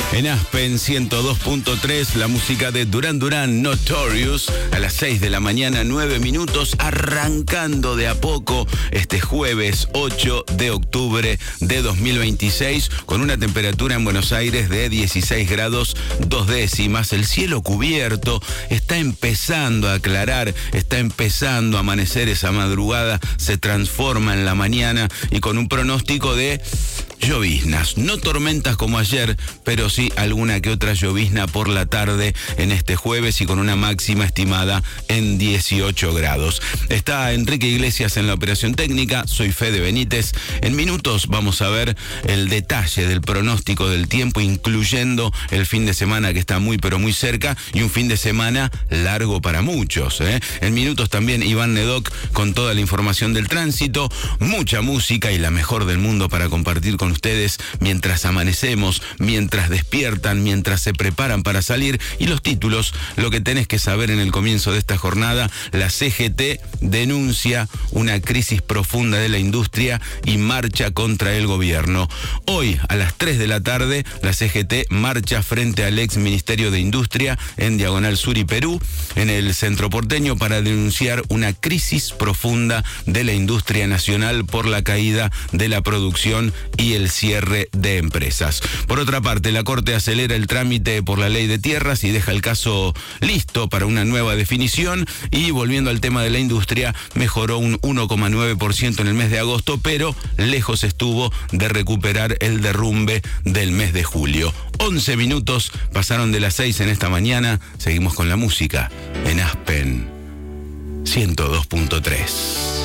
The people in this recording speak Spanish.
En Aspen 102.3, la música de Duran Duran, Notorious, a las 6 de la mañana, 9 minutos, arrancando de a poco este jueves 8 de octubre de 2026, con una temperatura en Buenos Aires de 16 grados 2 décimas. El cielo cubierto, está empezando a aclarar, está empezando a amanecer. Esa madrugada se transforma en la mañana y con un pronóstico de lloviznas, no tormentas como ayer, pero sí alguna que otra llovizna por la tarde en este jueves y con una máxima estimada en 18 grados. Está Enrique Iglesias en la operación técnica, soy Fede Benítez. En minutos vamos a ver el detalle del pronóstico del tiempo, incluyendo el fin de semana que está muy pero muy cerca y un fin de semana largo para muchos. En minutos también Iván Nedoc con toda la información del tránsito, mucha música y la mejor del mundo para compartir con ustedes mientras amanecemos, mientras despiertan, mientras se preparan para salir. Y los títulos, lo que tenés que saber en el comienzo de esta jornada: la CGT denuncia una crisis profunda de la industria y marcha contra el gobierno. Hoy a las 3 de la tarde la CGT marcha frente al ex Ministerio de Industria en Diagonal Sur y Perú, en el centro porteño, para denunciar una crisis profunda de la industria nacional por la caída de la producción y el cierre de empresas. Por otra parte, la Corte acelera el trámite por la ley de tierras y deja el caso listo para una nueva definición. Y volviendo al tema de la industria, mejoró un 1,9% en el mes de agosto, pero lejos estuvo de recuperar el derrumbe del mes de julio. 11 minutos pasaron de las 6 en esta mañana. Seguimos con la música en Aspen 102.3.